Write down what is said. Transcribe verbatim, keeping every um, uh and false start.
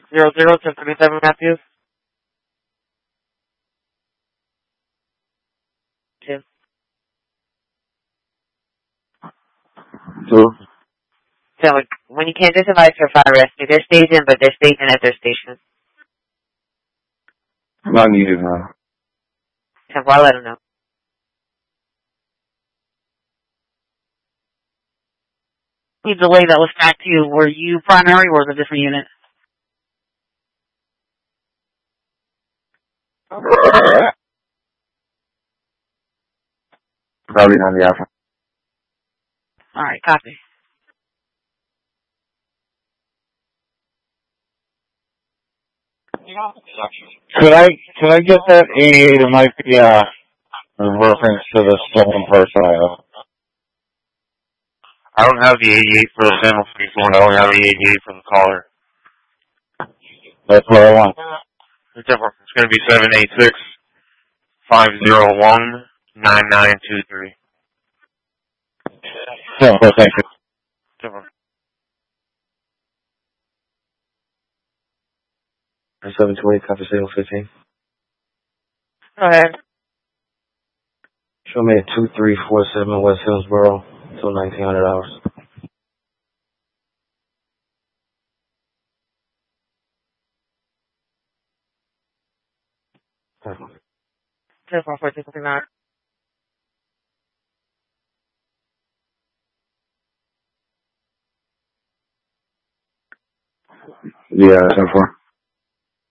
zero zero to thirty-seven Matthews. Two. Two. So when you can't advise for fire rescue, they're staging, but they're staging at their station. Not needed, man. So I'll let them know. The delay that was back to you, were you primary or was it a different unit? Probably not the Alpha. All right, copy. Could I could I get that eighty-eight? It might be uh, a reference to the stolen person I have. I don't have the eighty-eight for the San forty-four. I only have the eighty-eight for the caller. That's what I want. It's going to be seven eight six, five zero one, nine nine two three. Yeah, well, thank you. seven twenty, copy signal fifteen. Go ahead. Show me at two three four seven West Hillsboro, till nineteen hundred hours. Two four four two three nine. Yeah, ten four.